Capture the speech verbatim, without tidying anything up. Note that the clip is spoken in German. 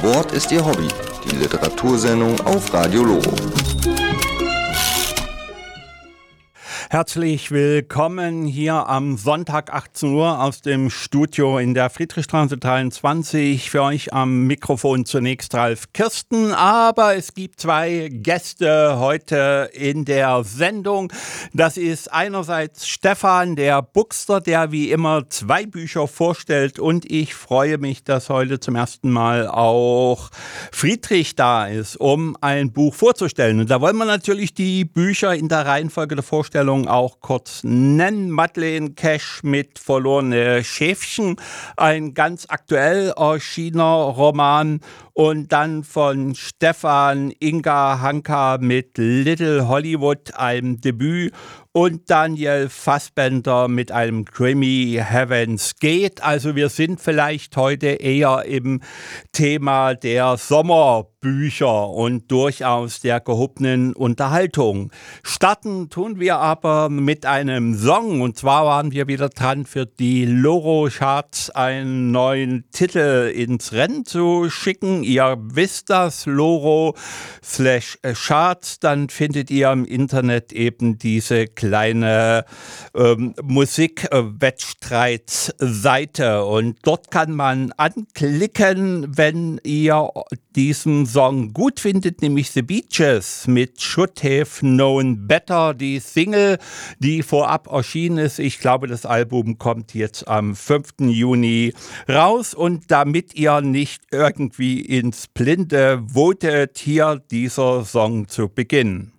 Sport ist Ihr Hobby. Die Literatursendung auf Radio Loro. Herzlich willkommen hier am Sonntag achtzehn Uhr aus dem Studio in der Friedrichstraße dreiundzwanzig. Für euch am Mikrofon zunächst Ralf Kirsten, aber es gibt zwei Gäste heute in der Sendung. Das ist einerseits Stefan, der Buxter, der wie immer zwei Bücher vorstellt, und ich freue mich, dass heute zum ersten Mal auch Friedrich da ist, um ein Buch vorzustellen. Und da wollen wir natürlich die Bücher in der Reihenfolge der Vorstellung auch kurz nennen. Madeleine Cash mit Verlorene Schäfchen, ein ganz aktuell erschienener Roman, und dann von Stefan Inga Hanka mit Little Hollywood, einem Debüt, und Daniel Fassbender mit einem Krimi, Heaven's Gate. Also wir sind vielleicht heute eher im Thema der Sommerbücher und durchaus der gehobenen Unterhaltung. Starten tun wir aber mit einem Song, und zwar waren wir wieder dran, für die Loro-Charts einen neuen Titel ins Rennen zu schicken. Ihr wisst das, Loro slash Charts, dann findet ihr im Internet eben diese kleine ähm, Musik-Wettstreitseite, und dort kann man anklicken, wenn ihr diesen Song gut findet, nämlich The Beaches mit Should Have Known Better, die Single, die vorab erschienen ist. Ich glaube, das Album kommt jetzt am fünften Juni raus, und damit ihr nicht irgendwie ins Blinde votet, hier dieser Song zu Beginn.